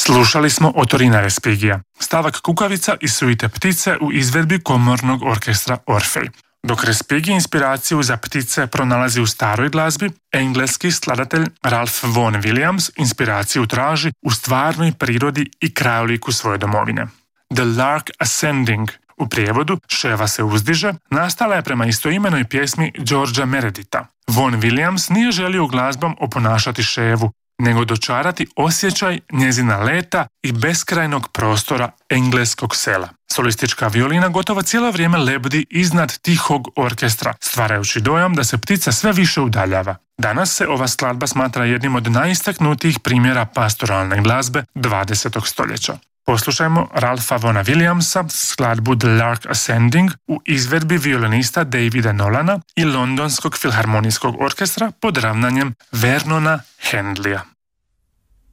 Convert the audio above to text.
Slušali smo Otorina Respigija, stavak Kukavica i suite Ptice u izvedbi komornog orkestra Orfej. Dok Respighi inspiraciju za ptice pronalazi u staroj glazbi, engleski skladatelj Ralph Vaughan Williams inspiraciju traži u stvarnoj prirodi i krajoliku svoje domovine. The Lark Ascending, u prijevodu Ševa se uzdiže, nastala je prema istoimenoj pjesmi Georgea Mereditha. Vaughan Williams nije želio glazbom oponašati Ševu, nego dočarati osjećaj njezina leta i beskrajnog prostora engleskog sela. Solistička violina gotovo cijelo vrijeme lebdi iznad tihog orkestra, stvarajući dojam da se ptica sve više udaljava. Danas se ova skladba smatra jednim od najistaknutijih primjera pastoralne glazbe 20. stoljeća. Poslušajmo Ralpha Vaughana Williamsa skladbu The Lark Ascending u izvedbi violinista Davida Nolana i Londonskog filharmonijskog orkestra pod ravnanjem Vernona Handleya.